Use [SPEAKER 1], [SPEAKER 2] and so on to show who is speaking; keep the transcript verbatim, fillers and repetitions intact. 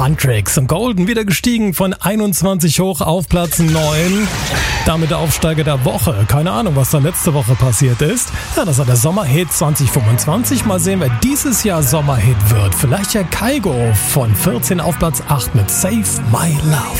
[SPEAKER 1] Huntrix und Golden wieder gestiegen von einundzwanzig hoch auf Platz neun. Damit der Aufsteiger der Woche. Keine Ahnung, was da letzte Woche passiert ist. Ja, das war der Sommerhit zwanzig fünfundzwanzig. Mal sehen, wer dieses Jahr Sommerhit wird. Vielleicht ja Kygo von vierzehn auf Platz acht mit Save My Love.